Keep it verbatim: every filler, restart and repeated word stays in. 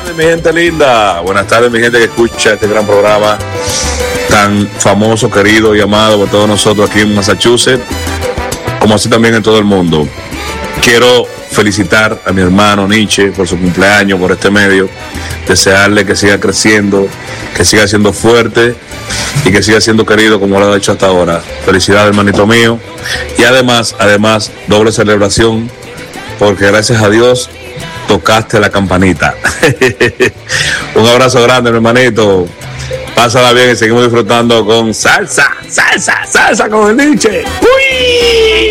tardes, mi gente linda. Buenas tardes, mi gente que escucha este gran programa tan famoso, querido y amado por todos nosotros aquí en Massachusetts, como así también en todo el mundo. Quiero felicitar a mi hermano Nietzsche por su cumpleaños, por este medio, desearle que siga creciendo, que siga siendo fuerte y que siga siendo querido como lo ha hecho hasta ahora. Felicidades, hermanito mío. Y además, además, doble celebración, porque gracias a Dios tocaste la campanita. Un abrazo grande, mi hermanito. Pásala bien y seguimos disfrutando con salsa, salsa, salsa con el Nietzsche. ¡Uy!